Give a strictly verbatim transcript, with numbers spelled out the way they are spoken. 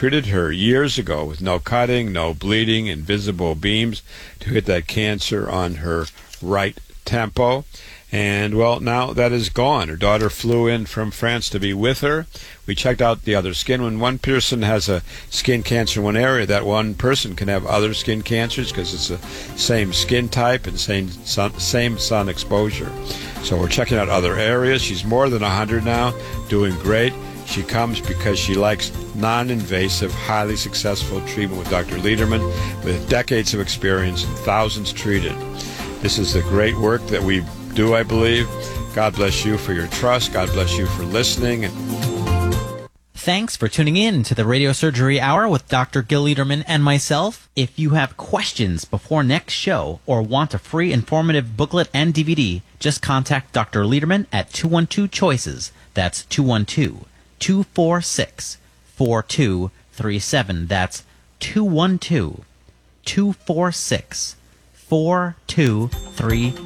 treated her years ago with no cutting, no bleeding, invisible beams to hit that cancer on her right tempo. And, well, now that is gone. Her daughter flew in from France to be with her. We checked out the other skin. When one person has a skin cancer in one area, that one person can have other skin cancers because it's the same skin type and same sun, same sun exposure. So we're checking out other areas. She's more than one hundred now, doing great. She comes because she likes non-invasive, highly successful treatment with Doctor Lederman, with decades of experience and thousands treated. This is the great work that we do, I believe. God bless you for your trust. God bless you for listening. Thanks for tuning in to the Radio Surgery Hour with Doctor Gil Lederman and myself. If you have questions before next show or want a free informative booklet and D V D, just contact Doctor Lederman at two one two choices. That's two one two, two four six, four two three seven. That's two one two, two four six, four two three seven.